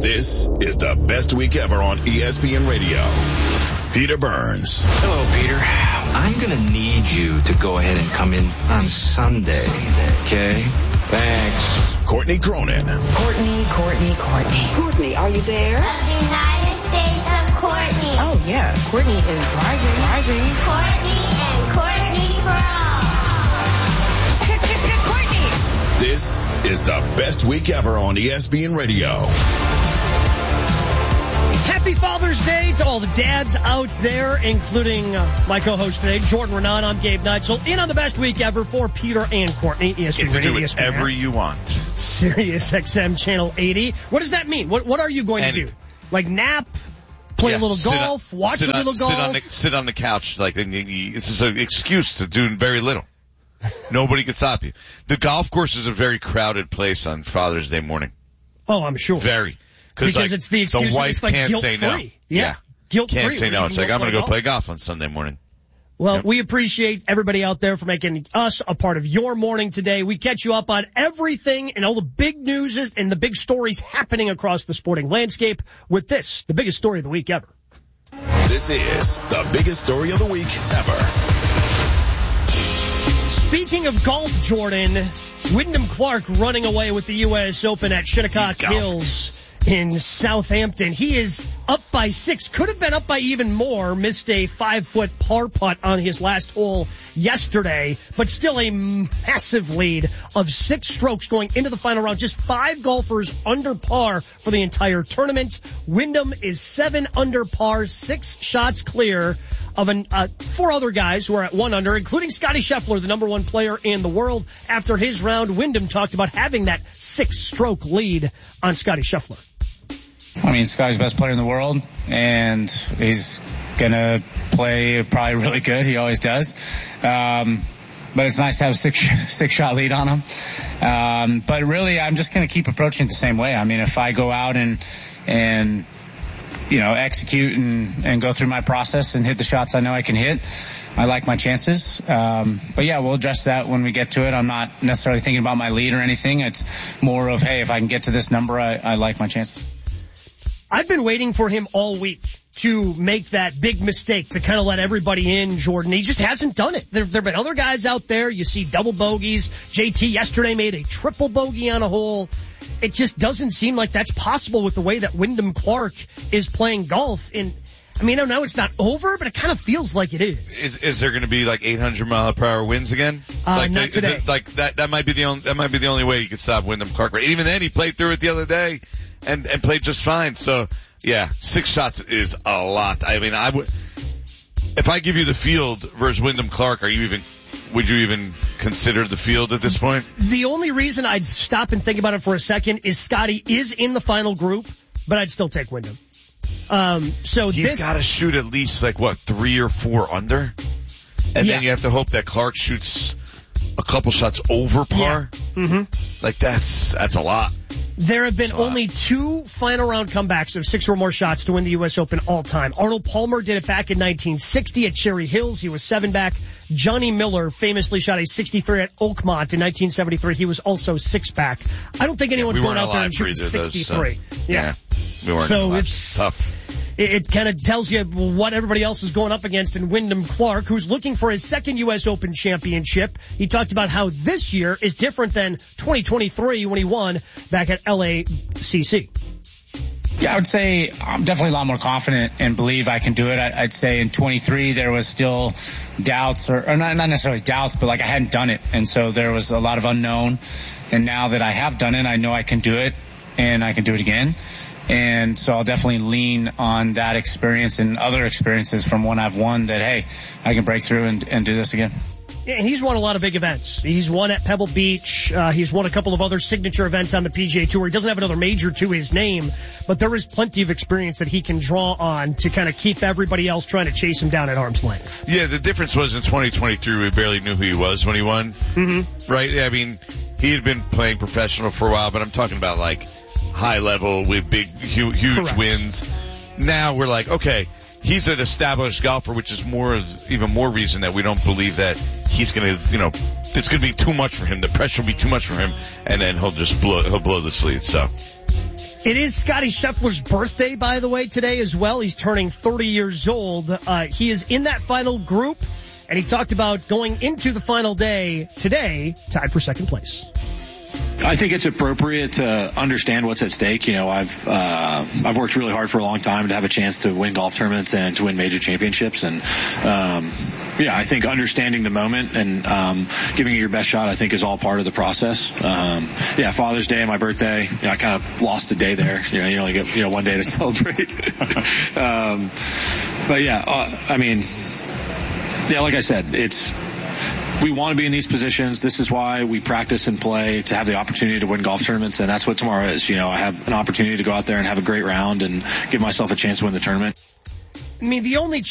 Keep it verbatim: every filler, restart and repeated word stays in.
This is the best week ever on E S P N Radio. Peter Burns. Hello, Peter. I'm going to need you to go ahead and come in on Sunday, okay? Thanks. Courtney Cronin. Courtney, Courtney, Courtney. Courtney, are you there? Of the United States of Courtney. Oh, yeah. Courtney is driving. Driving. Courtney and Courtney for all. Courtney. This is the best week ever on E S P N Radio. Happy Father's Day to all the dads out there, including uh, my co-host today, Jordan Renan. I'm Gabe Neitzel. In on the best week ever for Peter and Courtney. E S P N Get to Radio, do E S P N whatever app. you want. Sirius X M Channel eighty. What does that mean? What What are you going And, to do? Like nap? Play yeah, a little sit golf? on, watch sit a little on, golf? Sit on, the, sit on the couch. Like this is an excuse to do very little. Nobody can stop you. The golf course is a very crowded place on Father's Day morning. Oh, I'm sure. Very. Because like, it's the excuse. The wife it's like can't say no. guilt-free. Yeah. yeah. Guilt-free. Can't say no. It's like, I'm going to go golf. play golf on Sunday morning. Well, Yep. we appreciate everybody out there for making us a part of your morning today. We catch you up on everything and all the big news and the big stories happening across the sporting landscape with this, the biggest story of the week ever. This is the biggest story of the week ever. Speaking of golf, Jordan, Wyndham Clark running away with the U S Open at Shinnecock Hills in Southampton. He is up by six. Could have been up by even more. Missed a five-foot par putt on his last hole yesterday, but still a massive lead of six strokes going into the final round. Just five golfers under par for the entire tournament. Wyndham is seven under par, six shots clear of an, uh, four other guys who are at one under, including Scotty Scheffler, the number one player in the world. After his round, Wyndham talked about having that six-stroke lead on Scotty Scheffler. I mean, Scotty's the best player in the world, and he's going to play probably really good. He always does. Um, but it's nice to have a six, six shot lead on him. Um, but really, I'm just going to keep approaching it the same way. I mean, if I go out and, and, you know, execute and, and go through my process and hit the shots I know I can hit, I like my chances. Um, but yeah, we'll address that when we get to it. I'm not necessarily thinking about my lead or anything. It's more of, hey, if I can get to this number, I, I like my chances. I've been waiting for him all week to make that big mistake to kind of let everybody in, Jordan. He just hasn't done it. There, there have been other guys out there. You see double bogeys. J T yesterday made a triple bogey on a hole. It just doesn't seem like that's possible with the way that Wyndham Clark is playing golf. And I mean, I know it's not over, but it kind of feels like it is. Is, is there going to be like eight hundred mile per hour winds again? Uh, like not they, today. Like that, that might be the only, that might be the only way you could stop Wyndham Clark. But even then, he played through it the other day and, and played just fine. So yeah, six shots is a lot. I mean, I would, if I give you the field versus Wyndham Clark, are you even, would you even consider the field at this point? The only reason I'd stop and think about it for a second is Scotty is in the final group, but I'd still take Wyndham. Um, so He's this, got to shoot at least like what, three or four under? And Yeah. then you have to hope that Clark shoots a couple shots over par. Yeah. Mm-hmm. Like that's, that's a lot. There have been That's a lot. only two final round comebacks of six or more shots to win the U S Open all time. Arnold Palmer did it back in nineteen sixty at Cherry Hills. He was seven back. Johnny Miller famously shot a sixty-three at Oakmont in nineteen seventy-three. He was also six back. I don't think anyone's we going weren't out there and alive for shooting either of those, sixty-three. so, yeah. yeah. We weren't So alive. it's tough. It, it kind of tells you what everybody else is going up against in Wyndham Clark, who's looking for his second U S Open championship. He talked about how this year is different than twenty twenty-three when he won back at L A C C. Yeah, I would say I'm definitely a lot more confident and believe I can do it. I, I'd say in twenty-three there was still doubts, or, or not, not necessarily doubts, but like I hadn't done it. And so there was a lot of unknown. And now that I have done it, I know I can do it and I can do it again. And so I'll definitely lean on that experience and other experiences from when I've won that, hey, I can break through and, and do this again. Yeah, and he's won a lot of big events. He's won at Pebble Beach. Uh, he's won a couple of other signature events on the P G A Tour. He doesn't have another major to his name, but there is plenty of experience that he can draw on to kind of keep everybody else trying to chase him down at arm's length. Yeah, the difference was in twenty twenty-three, we barely knew who he was when he won. Mm-hmm. Right? I mean, he had been playing professional for a while, but I'm talking about like high level with big, huge, huge Correct. wins. Now we're like, okay, he's an established golfer, which is more, even more reason that we don't believe that he's going to, you know, it's going to be too much for him. The pressure will be too much for him, and then he'll just blow, he'll blow the lead. So It is Scotty Scheffler's birthday, by the way, today as well. He's turning thirty years old. Uh, he is in that final group, and he talked about going into the final day today, tied for second place. I think it's appropriate to understand what's at stake. You know, I've uh, I've worked really hard for a long time to have a chance to win golf tournaments and to win major championships. And um, yeah, I think understanding the moment and um, giving it your best shot, I think, is all part of the process. Um, yeah, Father's Day and my birthday, you know, I kind of lost a day there. You know, you only get you know one day to celebrate. um, but yeah, uh, I mean, yeah, like I said, it's. We want to be in these positions. This is why we practice and play, to have the opportunity to win golf tournaments, and that's what tomorrow is. You know, I have an opportunity to go out there and have a great round and give myself a chance to win the tournament. I mean, the only